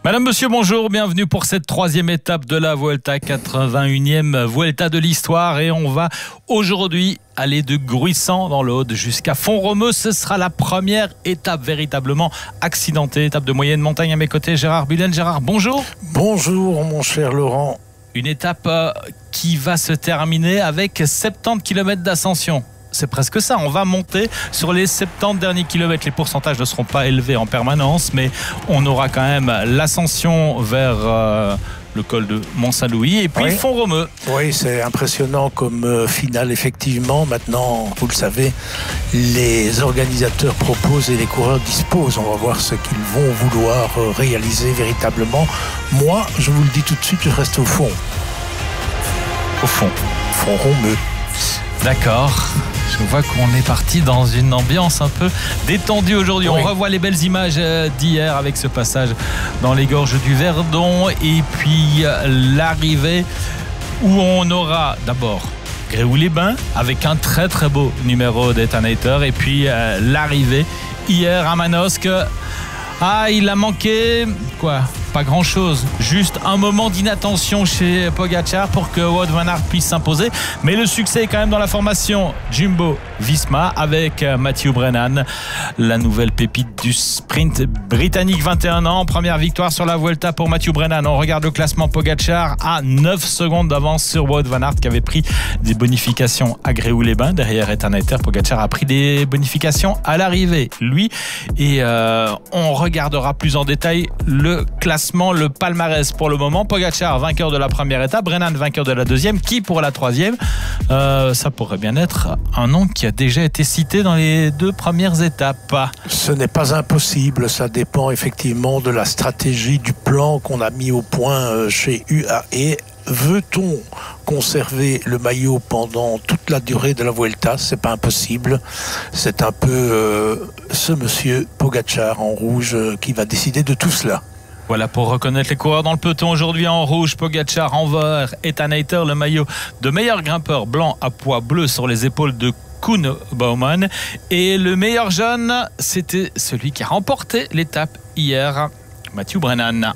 Madame, monsieur, bonjour, bienvenue pour cette troisième étape de la Vuelta, 81e Vuelta de l'histoire. Et on va aujourd'hui aller de Gruissant dans l'Aude jusqu'à Font-Romeu. Ce sera la première étape véritablement accidentée, étape de moyenne montagne. À mes côtés, Gérard Bullen. Gérard, bonjour. Bonjour, mon cher Laurent. Une étape qui va se terminer avec 70 km d'ascension. C'est presque ça, on va monter sur les 70 derniers kilomètres. Les pourcentages ne seront pas élevés en permanence, mais on aura quand même l'ascension vers le col de Mont-Saint-Louis et puis Font-Romeu. Oui, c'est impressionnant comme finale, effectivement. Maintenant, vous le savez, les organisateurs proposent et les coureurs disposent. On va voir ce qu'ils vont vouloir réaliser véritablement. Moi, je vous le dis tout de suite, je reste au fond. Au fond. Font-Romeu. D'accord. Je vois qu'on est parti dans une ambiance un peu détendue aujourd'hui. Oui. On revoit les belles images d'hier avec ce passage dans les gorges du Verdon et puis l'arrivée où on aura d'abord Gréoux-les-Bains avec un très très beau numéro d'Etanator et puis l'arrivée hier à Manosque. Ah, il a manqué quoi ? Pas grand chose, juste un moment d'inattention chez Pogačar pour que Wout van Aert puisse s'imposer, mais le succès est quand même dans la formation Jumbo-Visma avec Matthew Brennan, la nouvelle pépite du sprint britannique, 21 ans, première victoire sur la Vuelta pour Matthew Brennan. On regarde le classement, Pogačar à 9 secondes d'avance sur Wout van Aert qui avait pris des bonifications à Gréoux-les-Bains. Derrière Etanator, Pogačar a pris des bonifications à l'arrivée, lui, et on regardera plus en détail le classement, le palmarès pour le moment. Pogačar vainqueur de la première étape, Brennan vainqueur de la deuxième. Qui pour la troisième? Ça pourrait bien être un nom qui a déjà été cité dans les deux premières étapes. Ce n'est pas impossible, ça dépend effectivement de la stratégie, du plan qu'on a mis au point chez UAE. Veut-on conserver le maillot pendant toute la durée de la Vuelta? C'est pas impossible. C'est un peu ce monsieur Pogačar en rouge qui va décider de tout cela. Voilà pour reconnaître les coureurs dans le peloton aujourd'hui en rouge. Pogačar en vert, Etanator, le maillot de meilleur grimpeur blanc à pois bleu sur les épaules de Koen Bouwman. Et le meilleur jeune, c'était celui qui a remporté l'étape hier, Matthew Brennan.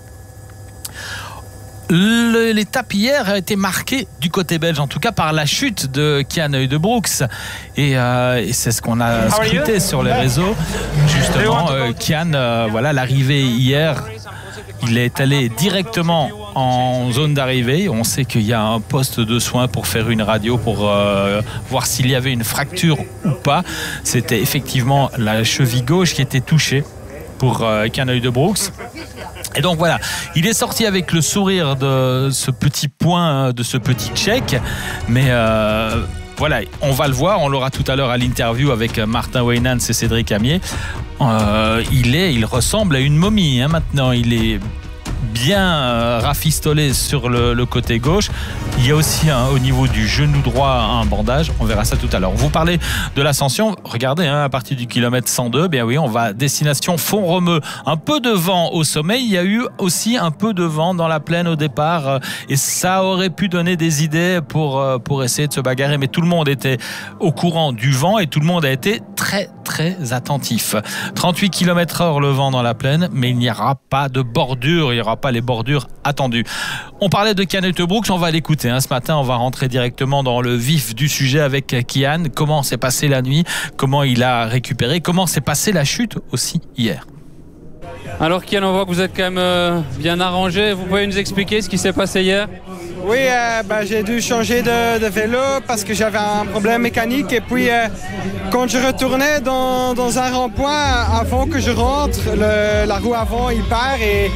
L'étape hier a été marquée du côté belge, en tout cas par la chute de Kian Uijtdebroeks et c'est ce qu'on a scruté sur les réseaux. Justement, Kian, voilà l'arrivée hier, il est allé directement en zone d'arrivée. On sait qu'il y a un poste de soins pour faire une radio pour voir s'il y avait une fracture ou pas. C'était effectivement la cheville gauche qui était touchée pour Kian Uijtdebroeks. Et donc voilà, il est sorti avec le sourire de ce petit point, de ce petit check. Mais voilà, on va le voir, on l'aura tout à l'heure à l'interview avec Martin Weynants et Cédric Amier. Il ressemble à une momie maintenant, il est bien rafistolé sur le côté gauche. Il y a aussi au niveau du genou droit un bandage. On verra ça tout à l'heure. Vous parlez de l'ascension. Regardez, à partir du kilomètre 102, bien oui, on va destination Font-Romeu. Un peu de vent au sommet. Il y a eu aussi un peu de vent dans la plaine au départ. Et ça aurait pu donner des idées pour essayer de se bagarrer. Mais tout le monde était au courant du vent et tout le monde a été très, très attentif. 38 km/h le vent dans la plaine, mais il n'y aura pas de bordure. Il n'y aura pas les bordures attendues. On parlait de Kian Uijtdebroeks, on va l'écouter. Ce matin, on va rentrer directement dans le vif du sujet avec Kian. Comment s'est passée la nuit? Comment il a récupéré? Comment s'est passée la chute aussi hier? Alors Kian, on voit que vous êtes quand même bien arrangé. Vous pouvez nous expliquer ce qui s'est passé hier? Oui, j'ai dû changer de vélo parce que j'avais un problème mécanique. Et puis, quand je retournais dans un rond-point, avant que je rentre, la roue avant, il part et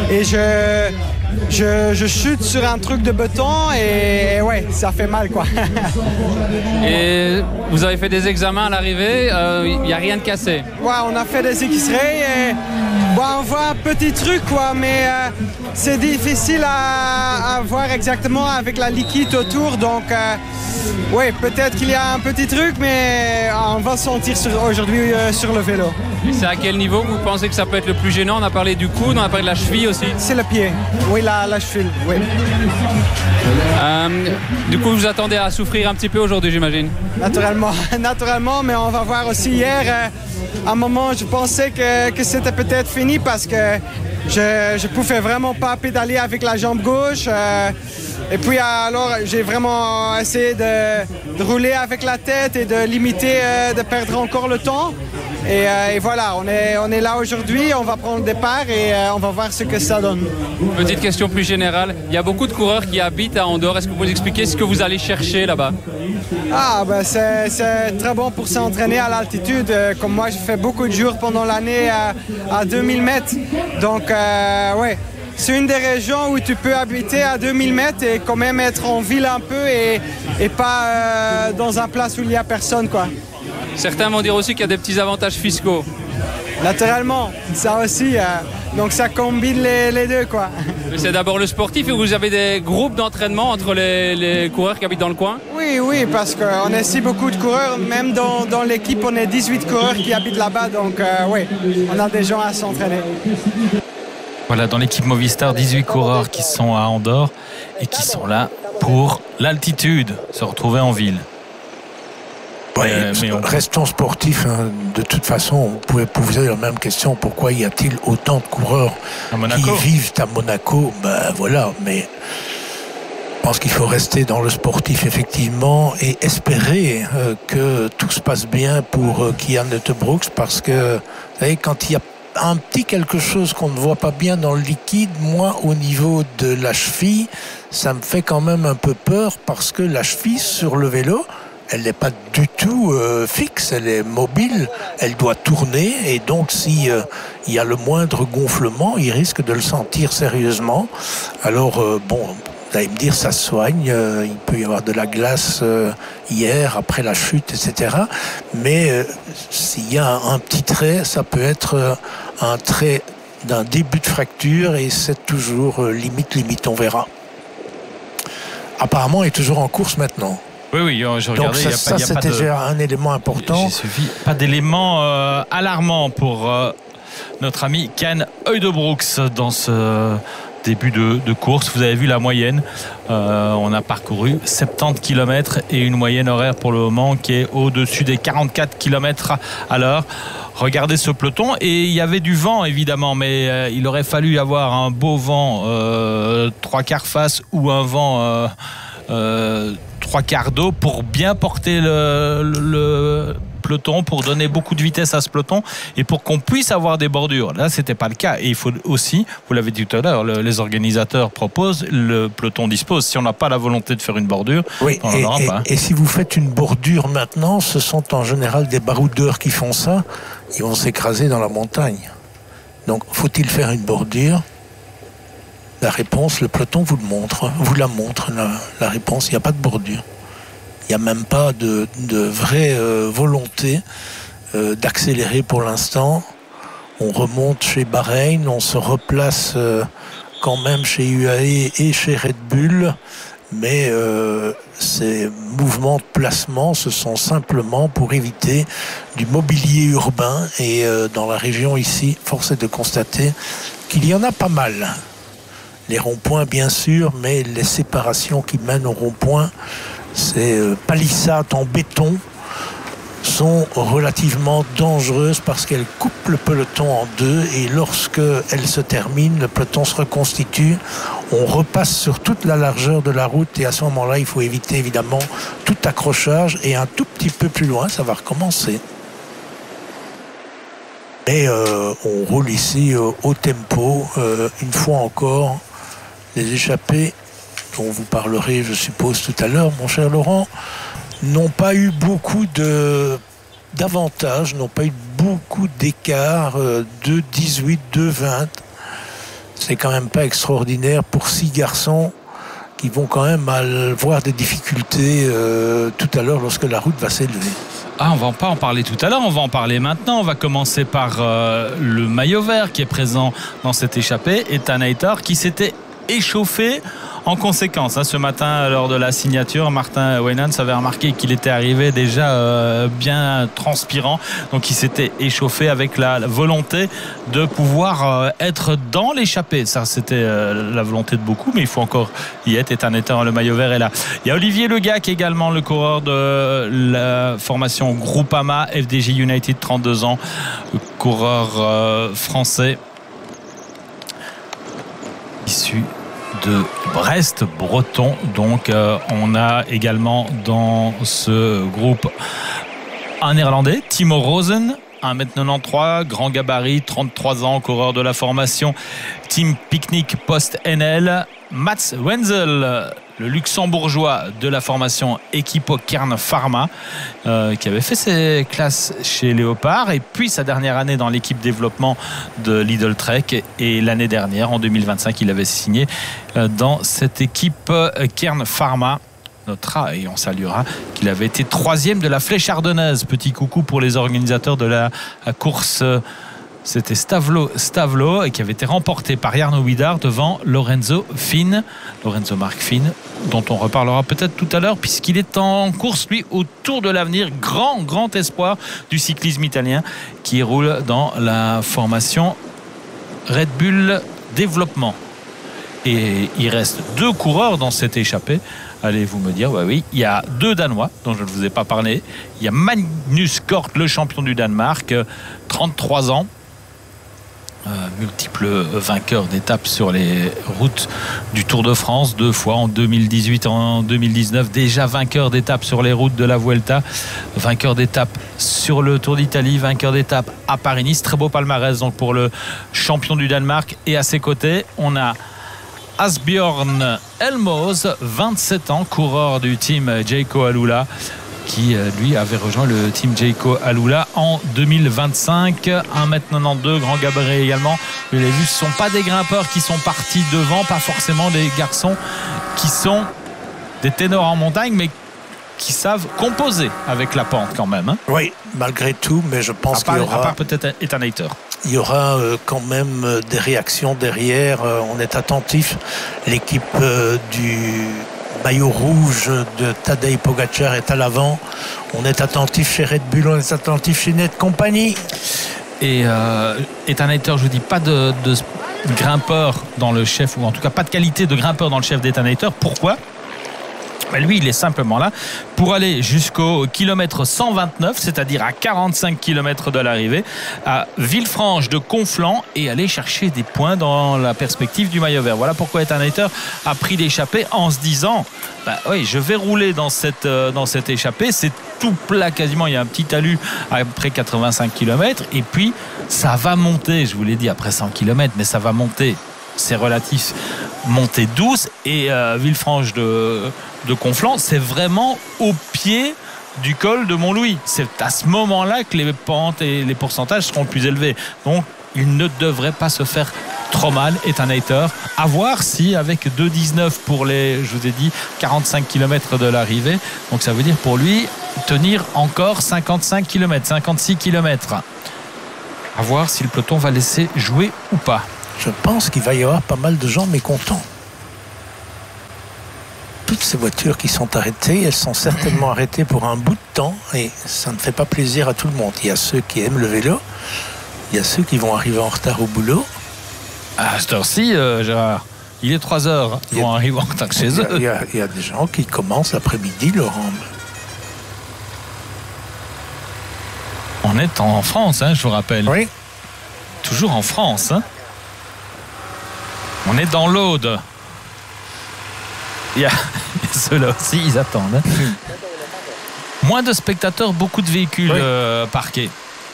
je chute sur un truc de béton et ouais, ça fait mal quoi. Et vous avez fait des examens à l'arrivée, il n'y a rien de cassé? Ouais, on a fait des X-rays et on voit un petit truc quoi, mais c'est difficile à voir exactement avec la liquide autour, donc oui, peut-être qu'il y a un petit truc, mais on va sentir aujourd'hui sur le vélo. Et c'est à quel niveau que vous pensez que ça peut être le plus gênant? On a parlé du coude, on a parlé de la cheville aussi. C'est le pied, oui, la cheville, oui. Du coup, vous attendez à souffrir un petit peu aujourd'hui, j'imagine? Naturellement, mais on va voir aussi hier. À un moment, je pensais que c'était peut-être fini parce que je pouvais vraiment pas pédaler avec la jambe gauche. Et puis alors, j'ai vraiment essayé de rouler avec la tête et de limiter, de perdre encore le temps. Et voilà, on est là aujourd'hui, on va prendre le départ et on va voir ce que ça donne. Petite question plus générale, il y a beaucoup de coureurs qui habitent à Andorre. Est-ce que vous pouvez expliquer ce que vous allez chercher là-bas? C'est très bon pour s'entraîner à l'altitude. Comme moi, je fais beaucoup de jours pendant l'année à 2000 mètres. Donc, ouais. C'est une des régions où tu peux habiter à 2000 mètres et quand même être en ville un peu et pas dans un place où il n'y a personne, quoi. Certains vont dire aussi qu'il y a des petits avantages fiscaux. Naturellement, ça aussi. Donc ça combine les deux, quoi. Mais c'est d'abord le sportif et vous avez des groupes d'entraînement entre les coureurs qui habitent dans le coin? Oui, parce qu'on est si beaucoup de coureurs. Même dans l'équipe, on est 18 coureurs qui habitent là-bas. Donc oui, on a des gens à s'entraîner. Voilà, dans l'équipe Movistar, 18 coureurs qui sont à Andorre et qui sont là pour l'altitude, se retrouver en ville. Restons sportifs, hein. De toute façon, vous pouvez poser la même question, pourquoi y a-t-il autant de coureurs qui vivent à Monaco? Voilà, mais je pense qu'il faut rester dans le sportif effectivement et espérer que tout se passe bien pour Kian Uijtdebroeks, parce que vous savez, quand il y a un petit quelque chose qu'on ne voit pas bien dans le liquide, moi au niveau de la cheville, ça me fait quand même un peu peur, parce que la cheville sur le vélo, elle n'est pas du tout fixe, elle est mobile, elle doit tourner, et donc si il y a le moindre gonflement, il risque de le sentir sérieusement. Alors bon, vous allez me dire, ça se soigne, il peut y avoir de la glace hier, après la chute, etc. Mais s'il y a un petit trait, ça peut être un trait d'un début de fracture, et c'est toujours limite, on verra. Apparemment, il est toujours en course maintenant. Oui, je regardais. Donc ça c'était déjà un élément important. Pas d'élément alarmant pour notre ami Kian Uijtdebroeks dans ce début de course. Vous avez vu la moyenne. On a parcouru 70 km et une moyenne horaire pour le moment qui est au-dessus des 44 km à l'heure. Regardez ce peloton, et il y avait du vent évidemment, mais il aurait fallu avoir un beau vent 3/4 face ou un vent 3/4 d'eau pour bien porter le peloton, pour donner beaucoup de vitesse à ce peloton et pour qu'on puisse avoir des bordures. Là, c'était pas le cas, et il faut aussi, vous l'avez dit tout à l'heure, les organisateurs proposent, le peloton dispose. Si on n'a pas la volonté de faire une bordure, oui, on n'en aura pas. Et si vous faites une bordure maintenant, ce sont en général des baroudeurs qui font ça. Ils vont s'écraser dans la montagne. Donc, faut-il faire une bordure? La réponse, le peloton vous la montre, la réponse, il n'y a pas de bordure. Il n'y a même pas de vraie volonté d'accélérer pour l'instant. On remonte chez Bahreïn, on se replace quand même chez UAE et chez Red Bull, mais ces mouvements de placement, ce sont simplement pour éviter du mobilier urbain, et dans la région ici, force est de constater qu'il y en a pas mal. Les ronds-points, bien sûr, mais les séparations qui mènent au rond-point, ces palissades en béton, sont relativement dangereuses parce qu'elles coupent le peloton en deux, et lorsque elles se terminent, le peloton se reconstitue. On repasse sur toute la largeur de la route, et à ce moment-là, il faut éviter évidemment tout accrochage, et un tout petit peu plus loin, ça va recommencer. Et on roule ici au tempo, une fois encore. Les échappées, dont vous parlerez, je suppose, tout à l'heure, mon cher Laurent, n'ont pas eu beaucoup d'avantages, n'ont pas eu beaucoup d'écart, 2,18, 2,20. C'est quand même pas extraordinaire pour 6 garçons qui vont quand même avoir des difficultés tout à l'heure lorsque la route va s'élever. On va pas en parler tout à l'heure, on va en parler maintenant. On va commencer par le maillot vert qui est présent dans cette échappée, Ethan Hayter, qui s'était échauffé en conséquence. Ce matin, lors de la signature, Martin Weinans avait remarqué qu'il était arrivé déjà bien transpirant. Donc il s'était échauffé avec la volonté de pouvoir être dans l'échappée. Ça, c'était la volonté de beaucoup, mais il faut encore y être. Ethan Hayter, le maillot vert est là. Il y a Olivier Legac également, le coureur de la formation Groupama FDJ United, 32 ans, coureur français issu de Brest breton. Donc on a également dans ce groupe un Néerlandais, Timo Rosen, 1m93, grand gabarit, 33 ans, coureur de la formation Team Picnic Post NL. Mats Wenzel, le luxembourgeois de la formation Equipo Kern Pharma, qui avait fait ses classes chez Léopard, et puis sa dernière année dans l'équipe développement de Lidl Trek, et l'année dernière, en 2025, il avait signé dans cette équipe Kern Pharma. Notera et on saluera qu'il avait été 3e de la Flèche Ardennaise. Petit coucou pour les organisateurs de la course. C'était Stavlo et qui avait été remporté par Jarno Widar devant Lorenzo Marc Finn, dont on reparlera peut-être tout à l'heure, puisqu'il est en course, lui, au Tour de l'Avenir, grand espoir du cyclisme italien, qui roule dans la formation Red Bull Développement. Et il reste 2 coureurs dans cette échappée. Allez-vous me dire, oui, il y a 2 Danois dont je ne vous ai pas parlé. Il y a Magnus Kort, le champion du Danemark, 33 ans. Multiple vainqueur d'étapes sur les routes du Tour de France, 2 fois en 2018 et en 2019, déjà vainqueur d'étapes sur les routes de la Vuelta, vainqueur d'étapes sur le Tour d'Italie, vainqueur d'étapes à Paris-Nice. Très beau palmarès donc pour le champion du Danemark. Et à ses côtés, on a Asbjørn Elmos, 27 ans, coureur du team Jayco Alula, qui lui avait rejoint le team Jayco Alula en 2025. 1m92, grand gabarit également. Vous l'avez vu, ce ne sont pas des grimpeurs qui sont partis devant, pas forcément des garçons qui sont des ténors en montagne, mais qui savent composer avec la pente quand même. Oui, malgré tout, mais je pense qu'il y aura... À part peut-être Ethan Hayter. Il y aura quand même des réactions derrière. On est attentif. L'équipe du maillot rouge de Tadej Pogacar est à l'avant. On est attentif chez Red Bull, on est attentif chez Net Company. Et Ethan Hayter, je vous dis, pas de grimpeur dans le chef, ou en tout cas pas de qualité de grimpeur dans le chef d'Ethan Hayter. Pourquoi ? Lui, il est simplement là pour aller jusqu'au kilomètre 129, c'est-à-dire à 45 km de l'arrivée, à Villefranche de Conflans, et aller chercher des points dans la perspective du maillot vert. Voilà pourquoi Ethan Hayter a pris l'échappée en se disant oui, je vais rouler dans cette échappée. C'est tout plat quasiment. Il y a un petit talus après 85 km, et puis ça va monter. Je vous l'ai dit, après 100 km, mais ça va monter. C'est relatif, montée douce, et Villefranche de Conflans, c'est vraiment au pied du col de Montlouis. C'est à ce moment-là que les pentes et les pourcentages seront plus élevés. Donc, il ne devrait pas se faire trop mal, Ethan Hayter. À voir si, avec 2,19 pour les, je vous ai dit, 45 km de l'arrivée, donc ça veut dire pour lui tenir encore 55 km, 56 km. À voir si le peloton va laisser jouer ou pas. Je pense qu'il va y avoir pas mal de gens mécontents. Toutes ces voitures qui sont arrêtées, elles sont certainement arrêtées pour un bout de temps, et ça ne fait pas plaisir à tout le monde. Il y a ceux qui aiment le vélo, il y a ceux qui vont arriver en retard au boulot. À cette heure-ci, Gérard, il est 3h, ils vont arriver en retard chez eux. Il y a des gens qui commencent l'après-midi, Laurent. On est en France, je vous rappelle. Oui. Toujours en France, On est dans l'Aude. Il y a ceux-là aussi, ils attendent. Moins de spectateurs, beaucoup de véhicules parqués.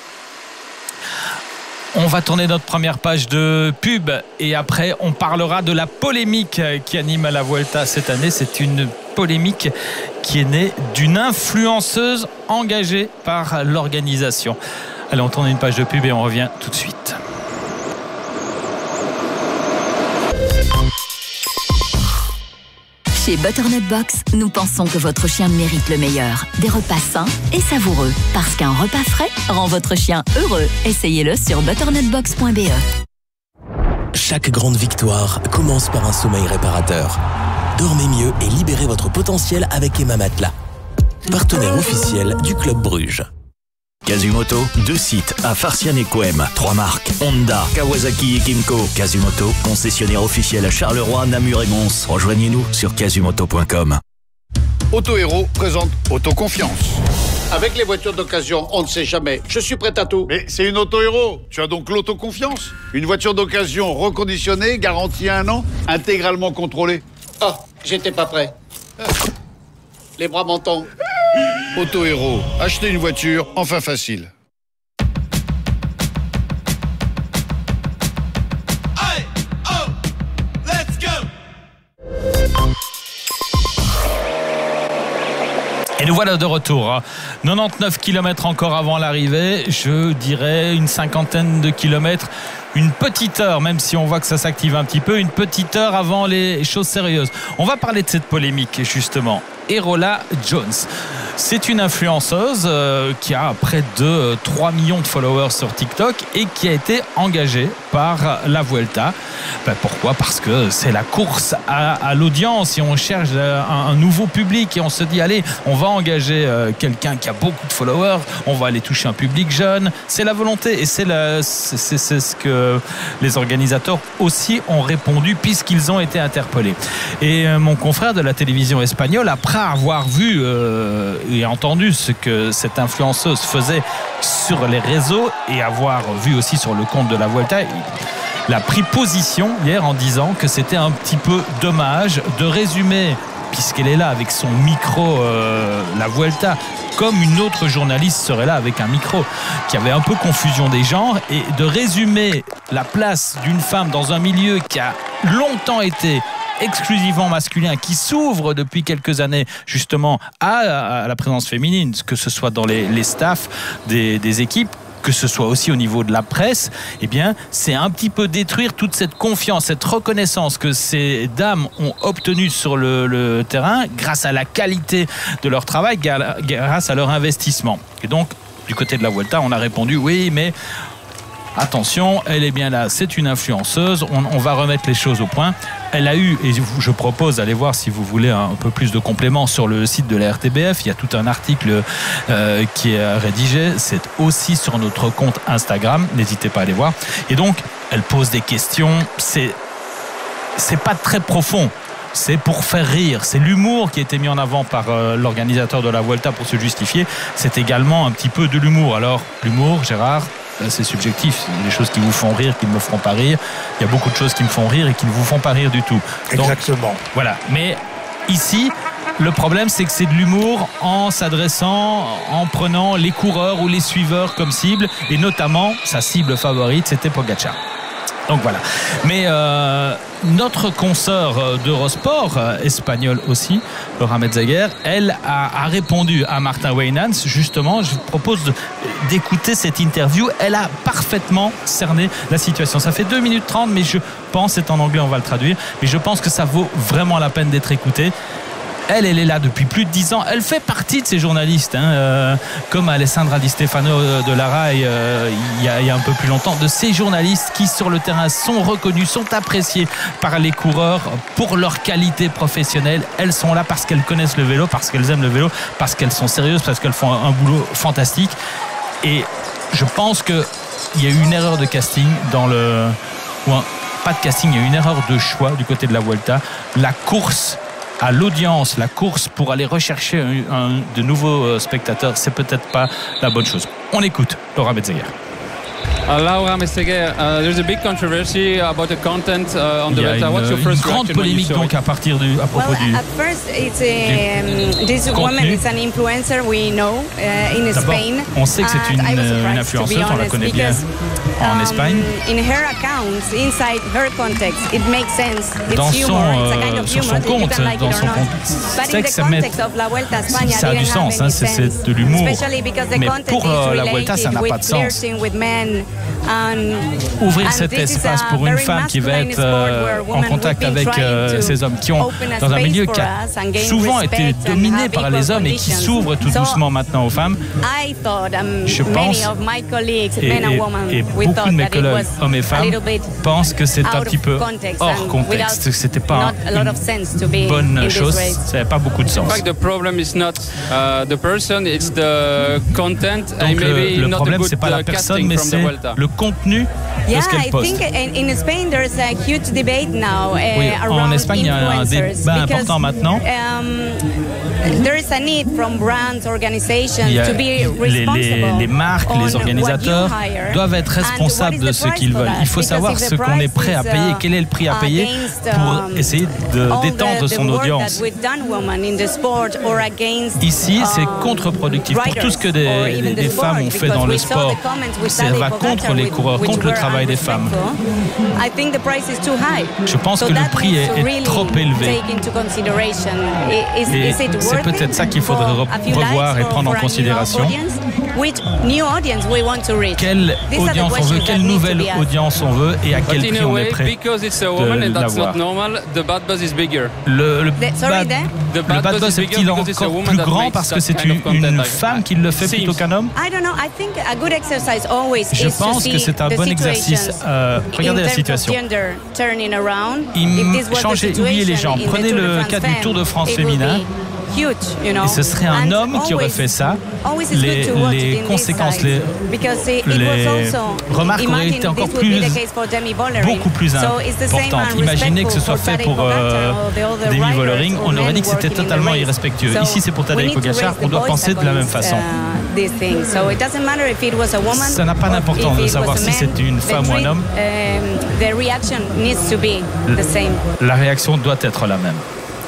On va tourner notre première page de pub, et après on parlera de la polémique qui anime la Vuelta cette année. C'est une polémique qui est née d'une influenceuse engagée par l'organisation. Allez, on tourne une page de pub et on revient tout de suite. Chez Butternut Box, nous pensons que votre chien mérite le meilleur. Des repas sains et savoureux. Parce qu'un repas frais rend votre chien heureux. Essayez-le sur butternutbox.be. Chaque grande victoire commence par un sommeil réparateur. Dormez mieux et libérez votre potentiel avec Emma Matelas, partenaire officiel du Club Bruges. Casumoto, 2 sites à Farciane et Coem, 3 marques, Honda, Kawasaki et Kymco. Casumoto, concessionnaire officiel à Charleroi, Namur et Mons. Rejoignez-nous sur casumoto.com. Auto Héros présente Autoconfiance. Avec les voitures d'occasion, on ne sait jamais. Je suis prêt à tout. Mais c'est une Auto Héros. Tu as donc l'autoconfiance. Une voiture d'occasion reconditionnée, garantie 1 an, intégralement contrôlée. Ah, j'étais pas prêt. Les bras m'en tombent. Auto Héros. Acheter une voiture, enfin facile. Et nous voilà de retour. 99 km encore avant l'arrivée, je dirais une 50aine de kilomètres, une petite heure, même si on voit que ça s'active un petit peu, une petite heure avant les choses sérieuses. On va parler de cette polémique justement. Erola Jones, c'est une influenceuse qui a près de 3 millions de followers sur TikTok et qui a été engagée par la Vuelta. Pourquoi ? Parce que c'est la course à l'audience et on cherche un nouveau public et on se dit allez, on va engager quelqu'un qui a beaucoup de followers, on va aller toucher un public jeune. C'est la volonté et c'est ce que les organisateurs aussi ont répondu puisqu'ils ont été interpellés. Et mon confrère de la télévision espagnole, après avoir vu et entendu ce que cette influenceuse faisait sur les réseaux et avoir vu aussi sur le compte de la Vuelta, il a pris position hier en disant que c'était un petit peu dommage de résumer, puisqu'elle est là avec son micro, la Vuelta, comme une autre journaliste serait là avec un micro, qui avait un peu confusion des genres, et de résumer la place d'une femme dans un milieu qui a longtemps été exclusivement masculin, qui s'ouvre depuis quelques années justement à la présence féminine, que ce soit dans les staffs des équipes, que ce soit aussi au niveau de la presse, eh bien, c'est un petit peu détruire toute cette confiance, cette reconnaissance que ces dames ont obtenue sur le terrain grâce à la qualité de leur travail, grâce à leur investissement. Et donc, du côté de la Vuelta, on a répondu oui, mais attention, elle est bien là, c'est une influenceuse, on va remettre les choses au point. Elle a eu, et je propose d'aller voir si vous voulez un peu plus de compléments sur le site de la RTBF, il y a tout un article qui est rédigé, c'est aussi sur notre compte Instagram, n'hésitez pas à aller voir. Et donc, elle pose des questions, c'est pas très profond. C'est pour faire rire, c'est l'humour qui a été mis en avant par l'organisateur de la Vuelta pour se justifier, c'est également un petit peu de l'humour. Alors, l'humour, Gérard, c'est subjectif, il y a des choses qui vous font rire, qui ne me feront pas rire, il y a beaucoup de choses qui me font rire et qui ne vous font pas rire du tout. Donc, exactement. Voilà, mais ici, le problème c'est que c'est de l'humour en s'adressant, en prenant les coureurs ou les suiveurs comme cible, et notamment sa cible favorite, c'était Pogacar. Donc voilà. Mais notre consoeur d'Eurosport, espagnole aussi, Laura Metzaguer, elle a répondu à Martin Weynants. Justement, je vous propose d'écouter cette interview. Elle a parfaitement cerné la situation. Ça fait 2 minutes 30, mais je pense, c'est en anglais, on va le traduire, mais je pense que ça vaut vraiment la peine d'être écouté. Elle est là depuis plus de 10 ans. Elle fait partie de ces journalistes, comme Alessandra Di Stefano de la RAI il y a un peu plus longtemps, de ces journalistes qui sur le terrain sont reconnus, sont appréciés par les coureurs pour leur qualité professionnelle. Elles sont là parce qu'elles connaissent le vélo, parce qu'elles aiment le vélo, parce qu'elles sont sérieuses, parce qu'elles font un boulot fantastique. Et je pense qu'il y a eu une erreur de casting pas de casting, il y a eu une erreur de choix du côté de la Vuelta. La course à l'audience, la course pour aller rechercher de nouveaux spectateurs, c'est peut-être pas la bonne chose. On écoute Laura Metzaguer. Laura Metzaguer, there's a big controversy about the content on the Vuelta. What's your first grande polémique donc à propos du at first it's this woman is an influencer we know in Spain. On sait que c'est une influenceuse, on la connaît bien en Espagne. In her accounts, inside her context, it makes sense. Sur son compte, dans son contexte, ça a du sens, c'est de l'humour. Mais pour la Vuelta, ça n'a pas de sens. Ouvrir cet espace pour une femme qui va être en contact avec ces hommes qui ont dans un milieu qui a souvent été dominé par les hommes et qui s'ouvre tout doucement maintenant aux femmes. Je pense, et beaucoup de mes collègues, hommes et femmes, pensent que c'est un petit peu hors contexte, que c'était pas une bonne chose, ça n'avait pas beaucoup de sens. In fact, the problem is not the person, it's the content. Donc le problème, c'est pas la personne, mais c'est le contenu de ce qu'elle poste. Oui, en Espagne, il y a un débat important maintenant. Les marques, les organisateurs doivent être responsables de ce qu'ils veulent. Il faut savoir ce qu'on est prêt à payer, quel est le prix à payer pour essayer d'étendre son audience. Ici, c'est contre-productif. Pour tout ce que des femmes ont fait dans le sport, ça va contre les coureurs, contre le travail des femmes. Je pense que le prix est trop élevé. Et c'est peut-être ça qu'il faudrait revoir et prendre en considération. Quelle audience on veut, quelle nouvelle audience on veut et à quel prix on est prêt de l'avoir. Le bad buzz est-il encore plus grand parce que c'est une femme qui le fait plutôt qu'un homme? Je pense que c'est un bon exercice. Regardez la situation. Changez, oubliez les gens. Prenez le cas du Tour de France féminin. Et ce serait un homme qui aurait fait ça. Les conséquences, les remarques auraient été encore beaucoup plus importantes. Imaginez que ce soit fait pour Demi Vollering, on aurait dit que c'était totalement irrespectueux. Ici, c'est pour Tadej Pogačar, on doit penser de la même façon. Ça n'a pas d'importance de savoir si c'est une femme ou un homme. La réaction doit être la même.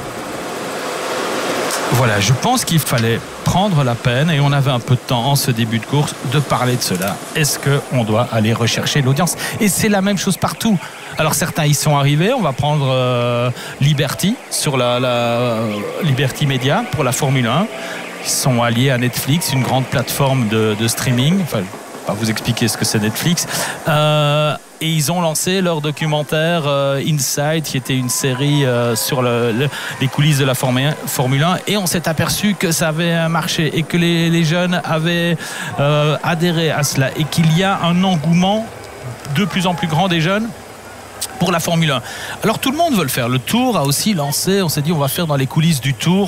Voilà, je pense qu'il fallait prendre la peine, et on avait un peu de temps en ce début de course, de parler de cela. Est-ce qu'on doit aller rechercher l'audience? Et c'est la même chose partout. Alors certains y sont arrivés, on va prendre Liberty sur la Liberty Media pour la Formule 1. Ils sont alliés à Netflix, une grande plateforme de streaming. Enfin, je ne vais pas vous expliquer ce que c'est Netflix. Et ils ont lancé leur documentaire Inside, qui était une série sur les coulisses de la Formule 1. Et on s'est aperçu que ça avait marché et que les jeunes avaient adhéré à cela. Et qu'il y a un engouement de plus en plus grand des jeunes pour la Formule 1. Alors tout le monde veut le faire. Le Tour a aussi lancé, on s'est dit on va faire dans les coulisses du Tour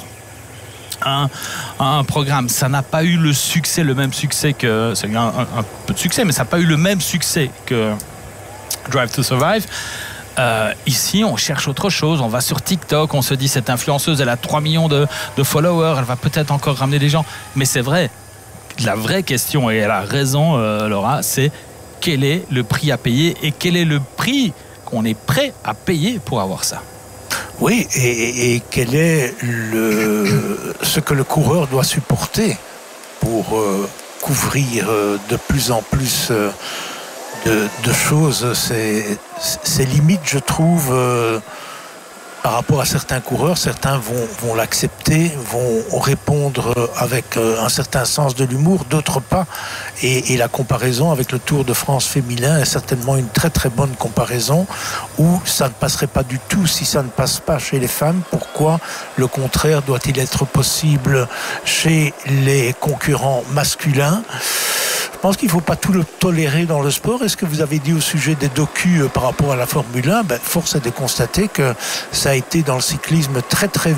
un programme. Ça n'a pas eu le même succès que... Ça a eu un peu de succès, mais ça n'a pas eu le même succès que Drive to Survive. Ici, on cherche autre chose. On va sur TikTok, on se dit cette influenceuse, elle a 3 millions de followers, elle va peut-être encore ramener des gens. Mais c'est vrai, la vraie question, et elle a raison, Laura, c'est quel est le prix à payer et quel est le prix qu'on est prêt à payer pour avoir ça? Oui, et quel est ce que le coureur doit supporter pour couvrir de plus en plus de choses. C'est limite, je trouve, par rapport à certains coureurs. Certains vont l'accepter, vont répondre avec un certain sens de l'humour, d'autres pas. Et la comparaison avec le Tour de France féminin est certainement une très très bonne comparaison, où ça ne passerait pas du tout si ça ne passe pas chez les femmes. Pourquoi le contraire doit-il être possible chez les concurrents masculins? Je pense qu'il ne faut pas tout le tolérer dans le sport. Et ce que vous avez dit au sujet des docus par rapport à la Formule 1, force est de constater que ça a été dans le cyclisme très très